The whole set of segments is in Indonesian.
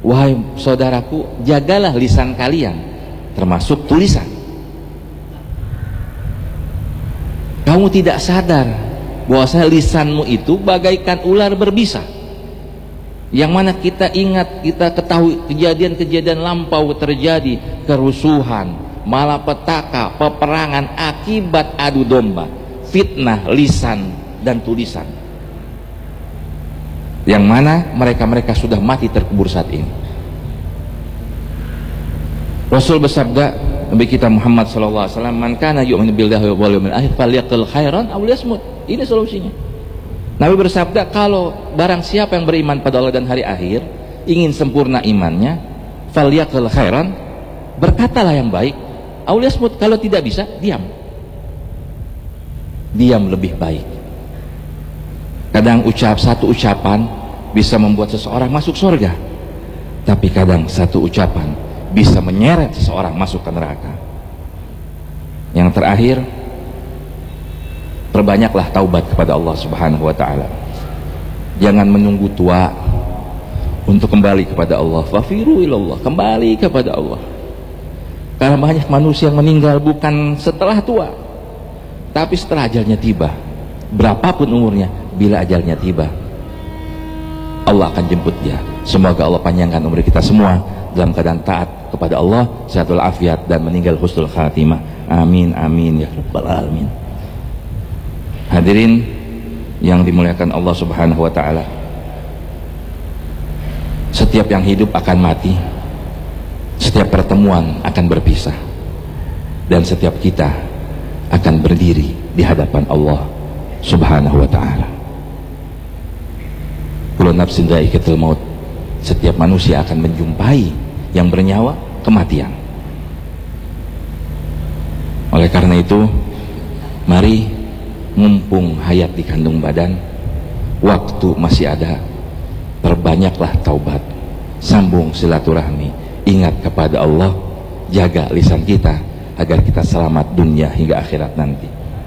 Wahai saudaraku, jagalah lisan kalian, termasuk tulisan. Kamu tidak sadar bahwasanya lisanmu itu bagaikan ular berbisa, yang mana kita ingat, kita ketahui kejadian-kejadian lampau terjadi, kerusuhan, malapetaka, peperangan akibat adu domba, fitnah lisan dan tulisan, yang mana mereka sudah mati terkubur saat ini. Rasul bersabda, Nabi kita Muhammad SAW, man kana yu'minu billahi wal yawmil akhir falyaqul khairan aw liyasmut. Ini solusinya. Nabi bersabda, kalau barang siapa yang beriman pada Allah dan hari akhir, ingin sempurna imannya, falyaqul khairan, berkatalah yang baik, aw liyasmut, kalau tidak bisa, diam. Diam lebih baik. Kadang satu ucapan bisa membuat seseorang masuk surga, tapi kadang satu ucapan bisa menyeret seseorang masuk ke neraka. Yang terakhir, perbanyaklah taubat kepada Allah Subhanahu wa ta'ala. Jangan menunggu tua untuk kembali kepada Allah. Fafiru ilallah, kembali kepada Allah. Karena banyak manusia yang meninggal bukan setelah tua, tapi setelah ajalnya tiba. Berapapun umurnya, bila ajalnya tiba, Allah akan jemput dia. Semoga Allah panjangkan umur kita semua dalam keadaan taat kepada Allah, sehatul afiat, dan meninggal husnul khatimah. Amin amin ya rabbal alamin. Hadirin yang dimuliakan Allah Subhanahu wa ta'ala, setiap yang hidup akan mati, setiap pertemuan akan berpisah, dan setiap kita akan berdiri di hadapan Allah Subhanahu wa ta'ala. Kullu nafsin dha'iqatul maut, setiap manusia akan menjumpai yang bernyawa kematian. Oleh karena itu, mari mumpung hayat di kandung badan, waktu masih ada, perbanyaklah taubat, sambung silaturahmi, ingat kepada Allah, jaga lisan kita agar kita selamat dunia hingga akhirat nanti.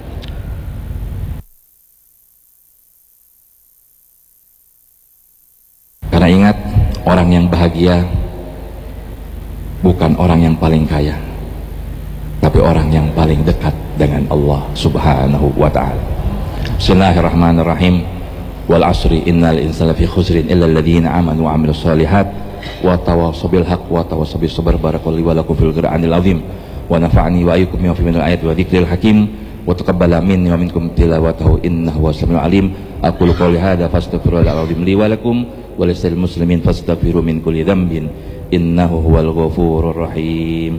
Karena ingat, orang yang bahagia bukan orang yang paling kaya, tapi orang yang paling dekat dengan Allah Subhanahu wa ta'ala. Bismillahirrahmanirrahim. Wal asri innal insana fi khusrin illa alladhina amanu wa amilus solihat wa tawassaw bil haqq wa tawassaw bis sabr. Barakallahu wa lakum fil qur'anil azim wa nafa'ani wa iyyakum bima fihi minal ayati wa dzikril hakim wa taqabbala minni wa minkum tilawatahu innahu was-sami'ul alim. Aqulu qawli hadza fastaghfirullahal azim li wa lakum wa lisal muslimin fastaghfiru min kulli dhanbin innahu huwal ghafurur rahim.